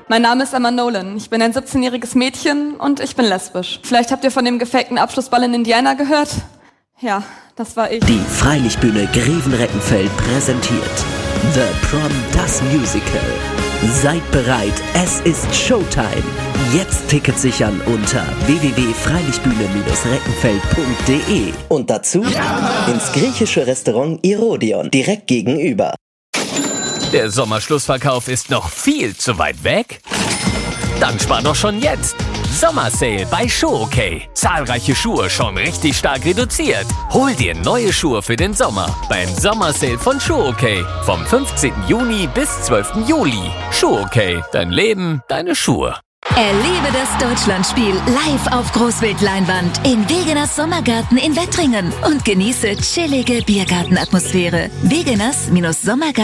Mein Name ist Emma Nolan. Ich bin ein 17-jähriges Mädchen und ich bin lesbisch. Vielleicht habt ihr von dem gefakten Abschlussball in Indiana gehört? Ja, das war ich. Die Freilichtbühne Grevenreckenfeld präsentiert The Prom, das Musical. Seid bereit, es ist Showtime. Jetzt Tickets sichern unter www.freilichtbühne-reckenfeld.de. Und dazu ins griechische Restaurant Irodion, direkt gegenüber. Der Sommerschlussverkauf ist noch viel zu weit weg? Dann spar doch schon jetzt. Sommersale bei Show-OK. Zahlreiche Schuhe schon richtig stark reduziert. Hol dir neue Schuhe für den Sommer beim Sommersale von Show-OK. Vom 15. Juni bis 12. Juli. Show-OK. Dein Leben, deine Schuhe. Erlebe das Deutschlandspiel live auf Großbildleinwand in Wegeners Sommergarten in Wettringen und genieße chillige Biergartenatmosphäre. Wegeners-Sommergarten